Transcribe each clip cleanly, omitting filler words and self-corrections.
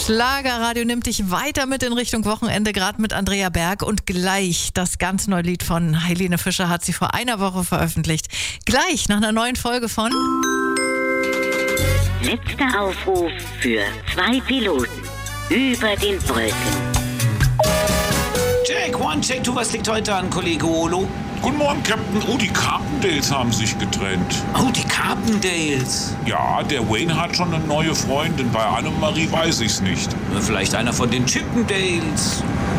Schlagerradio nimmt dich weiter mit in Richtung Wochenende, gerade mit Andrea Berg. Und gleich das ganz neue Lied von Helene Fischer hat sie vor einer Woche veröffentlicht. Gleich nach einer neuen Folge von Letzter Aufruf für 2 Piloten über den Brücken. Check, one, check, two, was liegt heute an, Kollege Olo? Guten Morgen, Captain. Oh, die Carpendales haben sich getrennt. Oh, die Carpendales. Ja, der Wayne hat schon eine neue Freundin. Bei Annemarie weiß ich's nicht. Vielleicht einer von den Chippendales.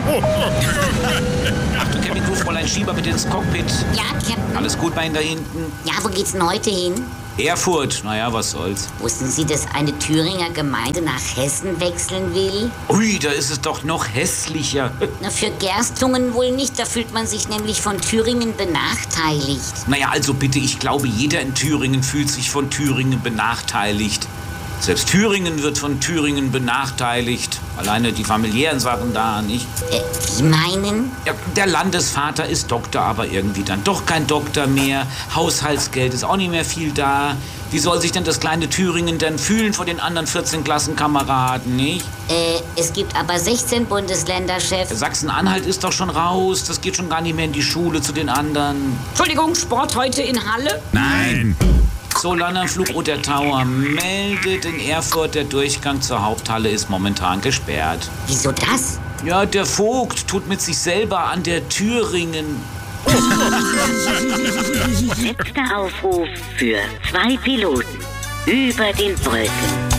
Ach du, Kevin, ruf mal ein Schieber mit ins Cockpit. Ja, Captain. Alles gut bei Ihnen da hinten? Ja, wo geht's denn heute hin? Erfurt. Naja, was soll's. Wussten Sie, dass eine Thüringer Gemeinde nach Hessen wechseln will? Ui, da ist es doch noch hässlicher. Na, für Gerstungen wohl nicht. Da fühlt man sich nämlich von Thüringen benachteiligt. Naja, also bitte, ich glaube, jeder in Thüringen fühlt sich von Thüringen benachteiligt. Selbst Thüringen wird von Thüringen benachteiligt. Alleine die familiären Sachen da, nicht? Sie meinen? Ja, der Landesvater ist Doktor, aber irgendwie dann doch kein Doktor mehr. Haushaltsgeld ist auch nicht mehr viel da. Wie soll sich denn das kleine Thüringen denn fühlen vor den anderen 14 Klassenkameraden, nicht? Es gibt aber 16 Bundesländerchefs. Sachsen-Anhalt ist doch schon raus. Das geht schon gar nicht mehr in die Schule zu den anderen. Entschuldigung, Sport heute in Halle? Nein. So, Landanflug Roter Tower meldet in Erfurt, der Durchgang zur Haupthalle ist momentan gesperrt. Wieso das? Ja, der Vogt tut mit sich selber an der Tür ringen. Letzter Aufruf für 2 Piloten über den Brücken.